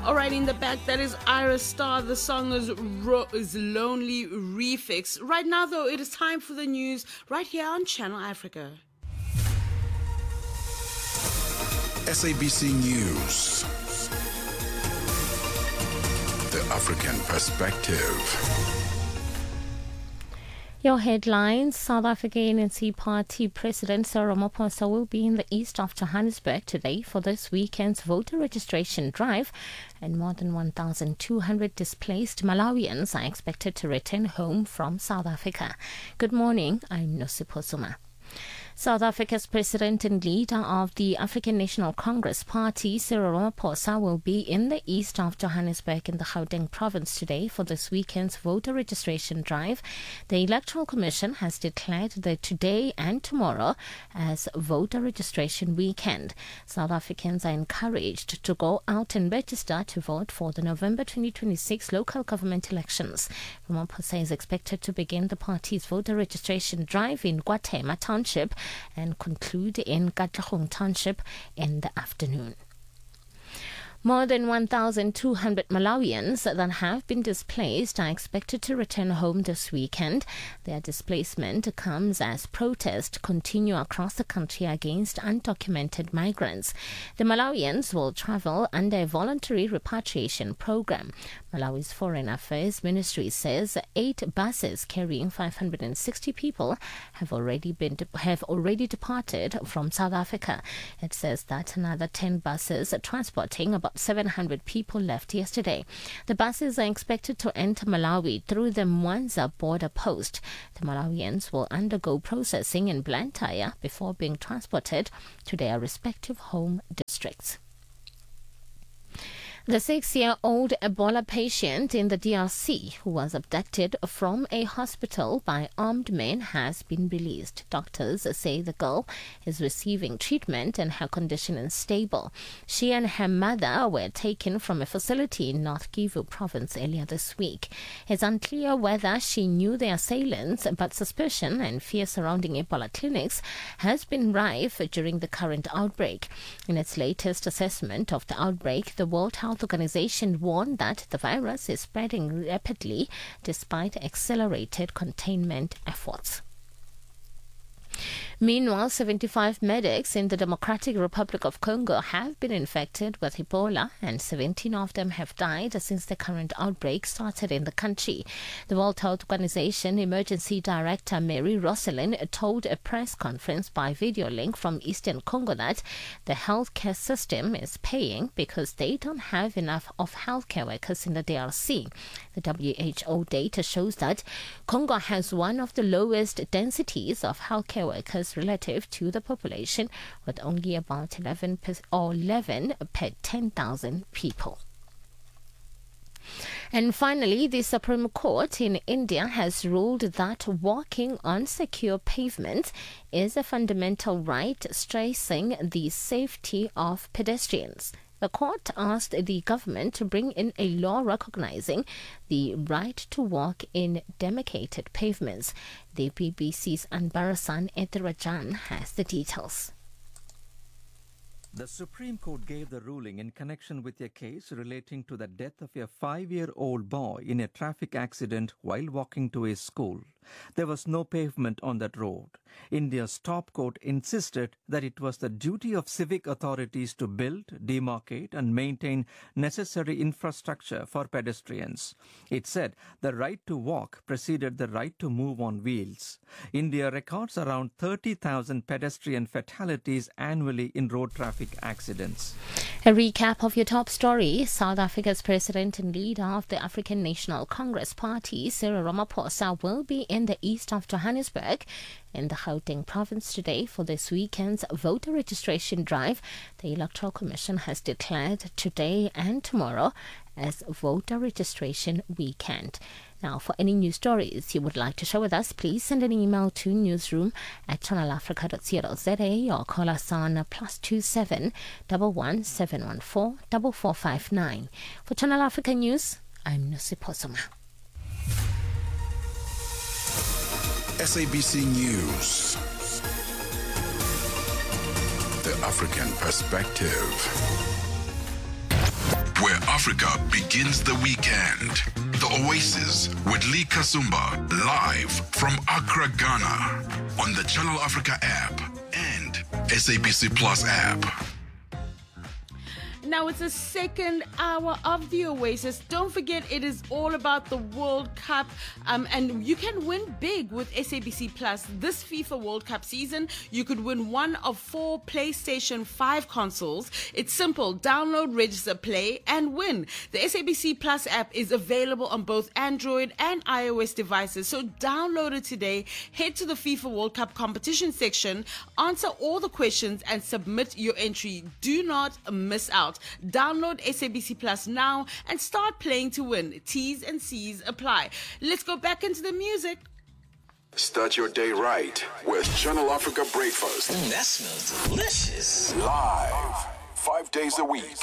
All right, in the back, that is Iris Star. The song is Lonely Refix. Right now, though, it is time for the news right here on Channel Africa. SABC News. The African Perspective. Your headlines: South African ANC Party President Cyril Ramaphosa will be in the east of Johannesburg today for this weekend's voter registration drive, and more than 1,200 displaced Malawians are expected to return home from South Africa. Good morning, I'm Nosipho Zuma. South Africa's president and leader of the African National Congress Party, Cyril Ramaphosa, will be in the east of Johannesburg in the Gauteng province today for this weekend's voter registration drive. The Electoral Commission has declared the today and tomorrow as voter registration weekend. South Africans are encouraged to go out and register to vote for the November 2026 local government elections. Ramaphosa is expected to begin the party's voter registration drive in KwaThema Township and conclude in Katlehong Township in the afternoon. More than 1,200 Malawians that have been displaced are expected to return home this weekend. Their displacement comes as protests continue across the country against undocumented migrants. The Malawians will travel under a voluntary repatriation program. Malawi's Foreign Affairs Ministry says 8 buses carrying 560 people have already departed from South Africa. It says that another 10 buses transporting about 700 people left yesterday. The buses are expected to enter Malawi through the Mwanza border post. The Malawians will undergo processing in Blantyre before being transported to their respective home districts. The 6-year-old Ebola patient in the DRC who was abducted from a hospital by armed men has been released. Doctors say the girl is receiving treatment and her condition is stable. She and her mother were taken from a facility in North Kivu province earlier this week. It's unclear whether she knew the assailants, but suspicion and fear surrounding Ebola clinics has been rife during the current outbreak. In its latest assessment of the outbreak, the World Health Organization warned that the virus is spreading rapidly despite accelerated containment efforts. Meanwhile, 75 medics in the Democratic Republic of Congo have been infected with Ebola, and 17 of them have died since the current outbreak started in the country. The World Health Organization Emergency Director Mary Rosalind told a press conference by video link from Eastern Congo that the healthcare system is paying because they don't have enough of healthcare workers in the DRC. The WHO data shows that Congo has one of the lowest densities of healthcare workers relative to the population, with only about 11 per 10,000 people. And finally, the Supreme Court in India has ruled that walking on secure pavements is a fundamental right, stressing the safety of pedestrians. The court asked the government to bring in a law recognizing the right to walk in demarcated pavements. The BBC's Anbarasan Ethirajan has the details. The Supreme Court gave the ruling in connection with a case relating to the death of a 5-year-old boy in a traffic accident while walking to a school. There was no pavement on that road. India's top court insisted that it was the duty of civic authorities to build, demarcate and maintain necessary infrastructure for pedestrians. It said the right to walk preceded the right to move on wheels. India records around 30,000 pedestrian fatalities annually in road traffic accidents. A recap of your top story. South Africa's president and leader of the African National Congress Party, Cyril Ramaphosa, will be in the east of Johannesburg in the Gauteng province today for this weekend's voter registration drive. The Electoral Commission has declared today and tomorrow as voter registration weekend. Now, for any news stories you would like to share with us, please send an email to newsroom@channelafrica.co.za or call us on +27 11 714 4459. For Channel Africa News, I'm Nosipho Zuma. SABC News. The African Perspective. Where Africa begins the weekend. The Oasis with Lee Kasumba, live from Accra, Ghana, on the Channel Africa app and SABC Plus app. Now it's the second hour of the Oasis. Don't forget, it is all about the World Cup, and you can win big with SABC Plus. This FIFA World Cup season, you could win one of 4 PlayStation 5 consoles. It's simple. Download, register, play, and win. The SABC Plus app is available on both Android and iOS devices, so download it today. Head to the FIFA World Cup competition section, answer all the questions, and submit your entry. Do not miss out. Download SABC Plus now and start playing to win. T's and C's apply. Let's go back into the music. Start your day right with Channel Africa Breakfast. That smells delicious. Live, 5 days a week.